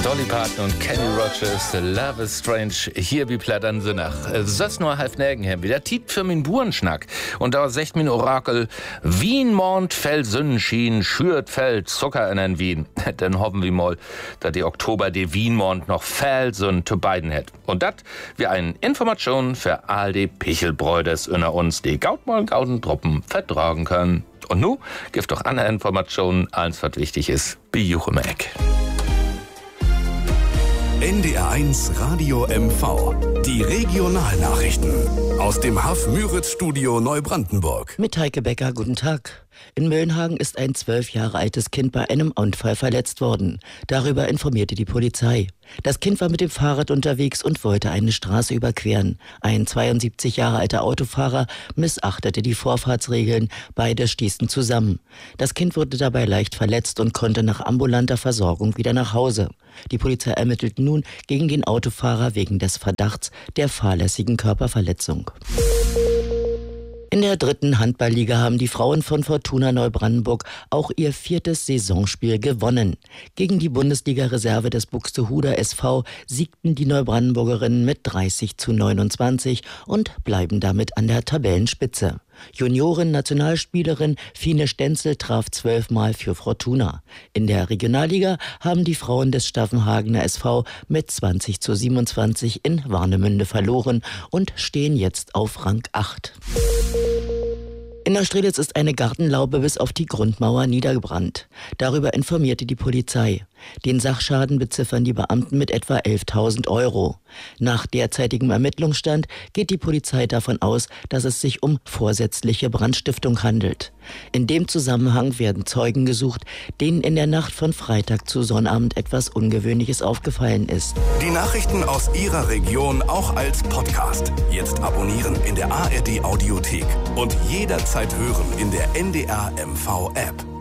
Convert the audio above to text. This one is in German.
Dolly Parton und Kenny Rogers, Love is Strange, hier wie Plattern sie nach. Das nur halb Nägenhem, wie der Tiet für min Burenschnack. Und da sagt min Orakel, Wien Mond fällt Sonnenschien, schürt fällt Zucker in den Wien. Dann hoffen wir mal, dass die Oktober die Wienmond noch fällt und zu beiden hat. Und dat wie eine Information für all die Pichelbräuders unter uns, die gautmal gauden Truppen vertragen können. Und nu gibt doch andere Informationen, alles was wichtig ist, bei Juchem Eck. NDR1 Radio MV. Die Regionalnachrichten aus dem Haff-Müritz-Studio Neubrandenburg. Mit Heike Becker, guten Tag. In Mölnhagen ist ein 12 Jahre altes Kind bei einem Unfall verletzt worden. Darüber informierte die Polizei. Das Kind war mit dem Fahrrad unterwegs und wollte eine Straße überqueren. Ein 72 Jahre alter Autofahrer missachtete die Vorfahrtsregeln. Beide stießen zusammen. Das Kind wurde dabei leicht verletzt und konnte nach ambulanter Versorgung wieder nach Hause. Die Polizei ermittelt nun gegen den Autofahrer wegen des Verdachts der fahrlässigen Körperverletzung. In der 3. Handballliga haben die Frauen von Fortuna Neubrandenburg auch ihr 4. Saisonspiel gewonnen. Gegen die Bundesliga-Reserve des Buxtehuder SV siegten die Neubrandenburgerinnen mit 30:29 und bleiben damit an der Tabellenspitze. Junioren-Nationalspielerin Fine Stenzel traf 12 Mal für Fortuna. In der Regionalliga haben die Frauen des Staffenhagener SV mit 20:27 in Warnemünde verloren und stehen jetzt auf Rang 8. In Neustrelitz ist eine Gartenlaube bis auf die Grundmauer niedergebrannt. Darüber informierte die Polizei. Den Sachschaden beziffern die Beamten mit etwa 11.000 Euro. Nach derzeitigem Ermittlungsstand geht die Polizei davon aus, dass es sich um vorsätzliche Brandstiftung handelt. In dem Zusammenhang werden Zeugen gesucht, denen in der Nacht von Freitag zu Sonnabend etwas Ungewöhnliches aufgefallen ist. Die Nachrichten aus Ihrer Region auch als Podcast. Jetzt abonnieren in der ARD Audiothek und jederzeit hören in der NDR MV App.